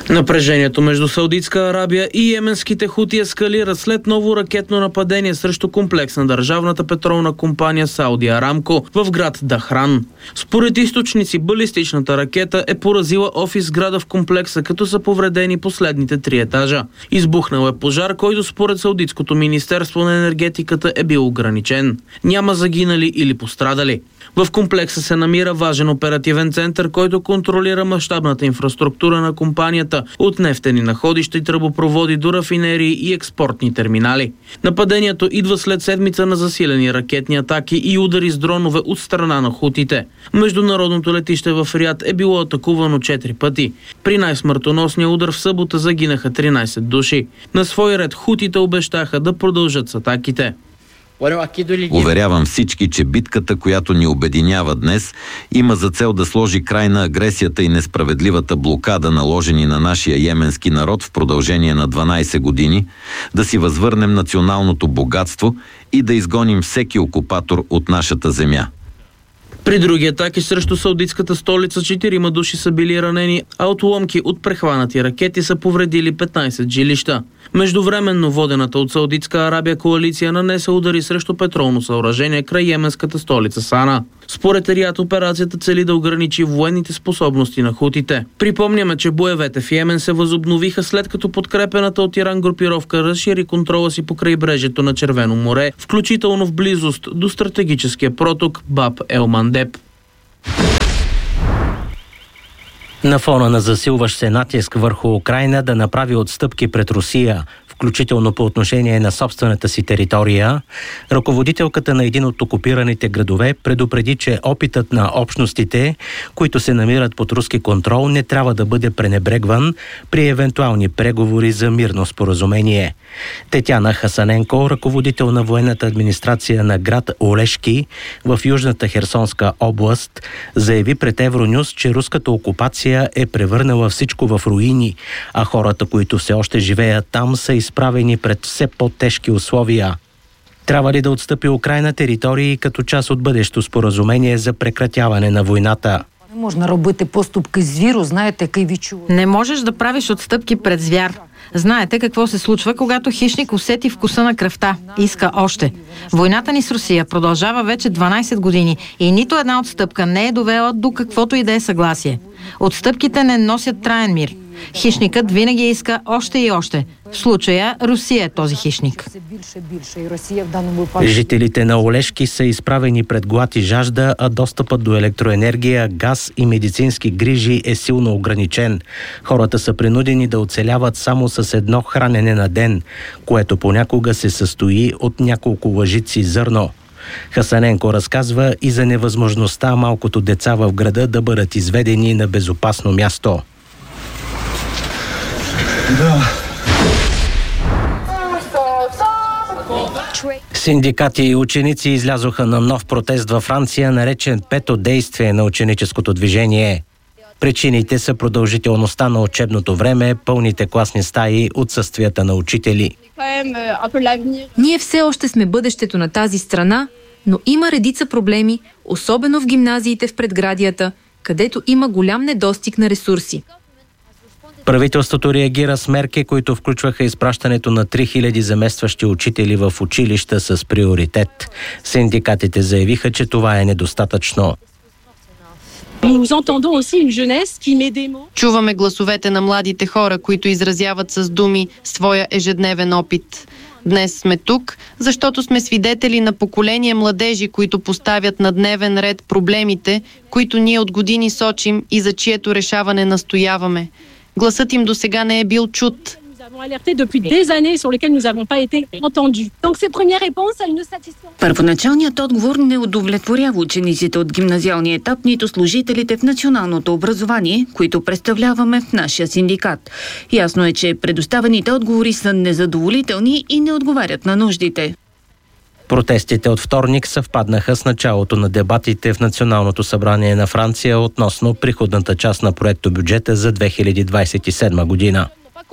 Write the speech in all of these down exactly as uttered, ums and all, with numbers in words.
Напрежението между Саудитска Арабия и йеменските хути ескалира след ново ракетно нападение срещу комплекс на държавната петролна компания Сауди Арамко в град Дахран. Според източници, балистичната ракета е поразила офис сграда в комплекса, като са повредени последните три етажа. Избухнал е пожар, който според Саудитското министерство на енергетиката е бил ограничен. Няма загинали или пострадали. В комплекса се намира важен оперативен център, който контролира мащабната инфраструктура на компанията от нефтени находища и тръбопроводи до рафинерии и експортни терминали. Нападението идва след седмица на засилени ракетни атаки и удари с дронове от страна на хутите. Международното летище в Риад е било атакувано четири пъти. При най-смъртоносния удар в събота загинаха тринайсет души. На свой ред хутите обещаха да продължат с атаките. Уверявам всички, че битката, която ни обединява днес, има за цел да сложи край на агресията и несправедливата блокада, наложени на нашия йеменски народ в продължение на дванайсет години, да си възвърнем националното богатство и да изгоним всеки окупатор от нашата земя. При други атаки срещу саудитската столица четирима души са били ранени, а отломки от прехванати ракети са повредили петнайсет жилища. Междувременно водената от Саудитска Арабия коалиция нанесе удари срещу петролно съоръжение край йеменската столица Сана. Според Риад операцията цели да ограничи военните способности на хутите. Припомняме, че боевете в Йемен се възобновиха след като подкрепената от Иран групировка разшири контрола си по крайбрежието на Червено море, включително в близост до стратегическия проток Баб ел Мандеб. На фона на засилващ се натиск върху Украйна да направи отстъпки пред Русия, включително по отношение на собствената си територия, ръководителката на един от окупираните градове предупреди, че опитът на общностите, които се намират под руски контрол, не трябва да бъде пренебрегван при евентуални преговори за мирно споразумение. Тетяна Хасаненко, ръководител на военната администрация на град Олешки в южната Херсонска област, заяви пред Евронюс, че руската окупация е превърнала всичко в руини, а хората, които все още живеят там, са изправени пред все по-тежки условия. Трябва ли да отстъпи Украйна територии като част от бъдещо споразумение за прекратяване на войната? Не може да робите постъпки с вирус, знаете кой ви чува. Не можеш да правиш отстъпки пред звяр. Знаете какво се случва, когато хищник усети вкуса на кръвта. Иска още. Войната ни с Русия продължава вече дванайсет години и нито една отстъпка не е довела до каквото и да е съгласие. Отстъпките не носят траен мир. Хищникът винаги иска още и още. В случая Русия е този хищник. Жителите на Олешки са изправени пред глад и жажда, а достъпът до електроенергия, газ и медицински грижи е силно ограничен. Хората са принудени да оцеляват само с едно хранене на ден, което понякога се състои от няколко лъжици зърно. Хасаненко разказва и за невъзможността малкото деца в града да бъдат изведени на безопасно място. Да. Синдикати и ученици излязоха на нов протест във Франция, наречен пето действие на ученическото движение. Причините са продължителността на учебното време, пълните класни стаи, отсъствията на учители. Ние все още сме бъдещето на тази страна, но има редица проблеми, особено в гимназиите в предградията, където има голям недостиг на ресурси. Правителството реагира с мерки, които включваха изпращането на три хиляди заместващи учители в училища с приоритет. Синдикатите заявиха, че това е недостатъчно. Чуваме гласовете на младите хора, които изразяват с думи своя ежедневен опит. Днес сме тук, защото сме свидетели на поколение младежи, които поставят на дневен ред проблемите, които ние от години сочим и за чието решаване настояваме. Гласът им досега не е бил чут. Първоначалният отговор не удовлетворява учениците от гимназиалния етап, нито служителите в националното образование, които представляваме в нашия синдикат. Ясно е, че предоставените отговори са незадоволителни и не отговарят на нуждите. Протестите от вторник съвпаднаха с началото на дебатите в Националното събрание на Франция относно приходната част на проектобюджета за две хиляди двадесет и седма година.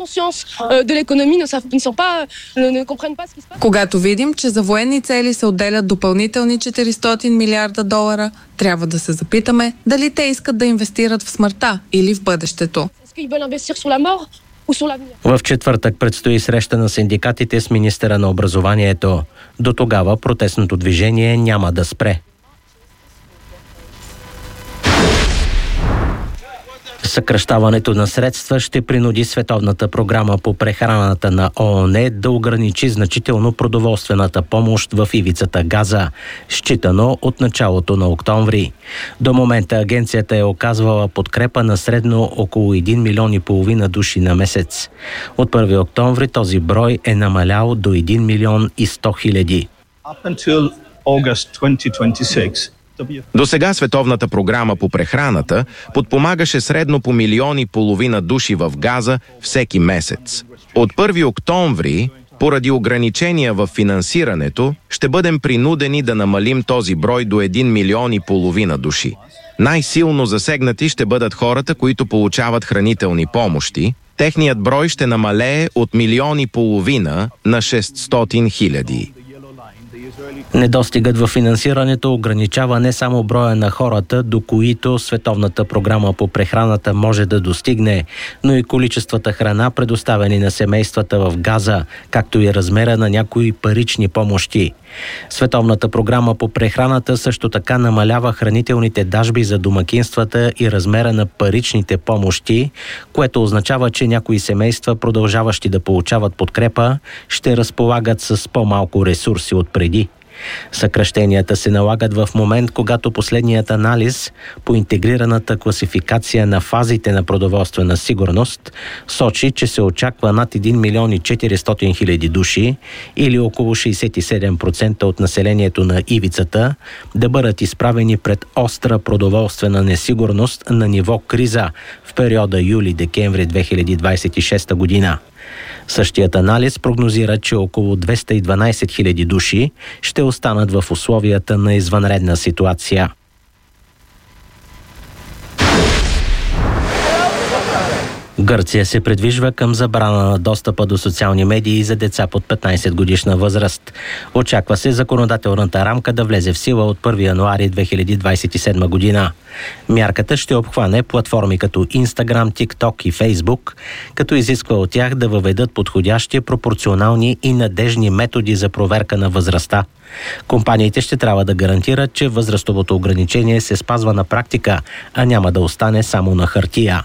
Когато видим, че за военни цели се отделят допълнителни четиристотин милиарда долара, трябва да се запитаме дали те искат да инвестират в смъртта или в бъдещето. В четвъртък предстои среща на синдикатите с министъра на образованието. До тогава протестното движение няма да спре. Съкращаването на средства ще принуди Световната програма по прехраната на ООН да ограничи значително продоволствената помощ в ивицата Газа, считано от началото на октомври. До момента агенцията е оказвала подкрепа на средно около един милион и половина души на месец. От първи октомври този брой е намалял до един милион и сто хиляди. До сега Световната програма по прехраната подпомагаше средно по милион и половина души в Газа всеки месец. От първи октомври, поради ограничения в финансирането, ще бъдем принудени да намалим този брой до един милион и половина души. Най-силно засегнати ще бъдат хората, които получават хранителни помощи. Техният брой ще намалее от милион и половина на шестстотин хиляди. Недостигът в финансирането ограничава не само броя на хората, до които Световната програма по прехраната може да достигне, но и количествата храна, предоставени на семействата в Газа, както и размера на някои парични помощи. Световната програма по прехраната също така намалява хранителните дажби за домакинствата и размера на паричните помощи, което означава, че някои семейства, продължаващи да получават подкрепа, ще разполагат с по-малко ресурси от преди. Съкращенията се налагат в момент, когато последният анализ по интегрираната класификация на фазите на продоволствена сигурност сочи, че се очаква над един милион и четиристотин хиляди души или около шейсет и седем процента от населението на ивицата да бъдат изправени пред остра продоволствена несигурност на ниво криза в периода юли-декември две хиляди двадесет и шеста година. Същият анализ прогнозира, че около двеста и дванадесет хиляди души ще останат в условията на извънредна ситуация. Гърция се придвижва към забрана на достъпа до социални медии за деца под петнадесет годишна възраст. Очаква се законодателната рамка да влезе в сила от първи януари две хиляди двадесет и седма година. Мярката ще обхване платформи като Instagram, TikTok и Facebook, като изисква от тях да въведат подходящи, пропорционални и надежни методи за проверка на възрастта. Компаниите ще трябва да гарантират, че възрастовото ограничение се спазва на практика, а няма да остане само на хартия.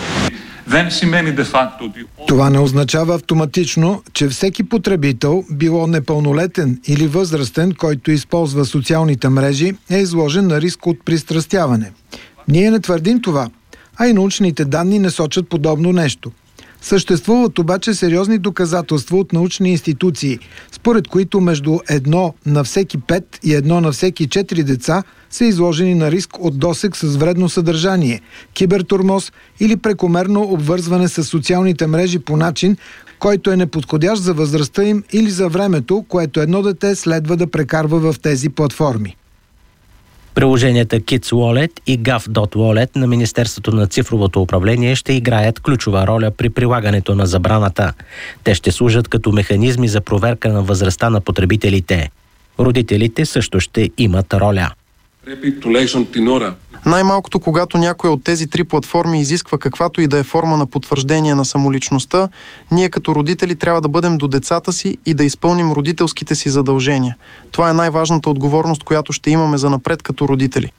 Това не означава автоматично, че всеки потребител, било непълнолетен или възрастен, който използва социалните мрежи, е изложен на риск от пристрастяване. Ние не твърдим това, а и научните данни не сочат подобно нещо. Съществуват обаче сериозни доказателства от научни институции, според които между едно на всеки пет и едно на всеки четири деца са изложени на риск от досег с вредно съдържание, кибертурмоз или прекомерно обвързване с социалните мрежи по начин, който е неподходящ за възрастта им или за времето, което едно дете следва да прекарва в тези платформи. Приложенията Kids Wallet и Gov.Wallet на Министерството на цифровото управление ще играят ключова роля при прилагането на забраната. Те ще служат като механизми за проверка на възрастта на потребителите. Родителите също ще имат роля. Най-малкото, когато някоя от тези три платформи изисква каквато и да е форма на потвърждение на самоличността, ние като родители трябва да бъдем до децата си и да изпълним родителските си задължения. Това е най-важната отговорност, която ще имаме занапред като родители.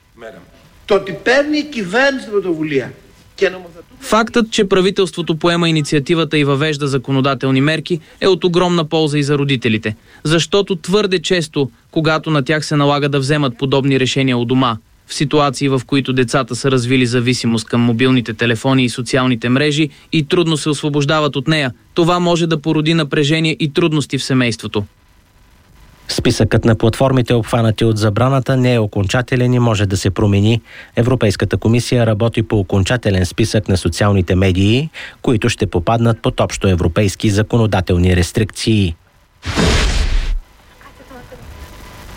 Фактът, че правителството поема инициативата и въвежда законодателни мерки, е от огромна полза и за родителите. Защото твърде често, когато на тях се налага да вземат подобни решения у дома, в ситуации, в които децата са развили зависимост към мобилните телефони и социалните мрежи и трудно се освобождават от нея, това може да породи напрежение и трудности в семейството. Списъкът на платформите, обхванати от забраната, не е окончателен и може да се промени. Европейската комисия работи по окончателен списък на социалните медии, които ще попаднат под общоевропейски законодателни рестрикции.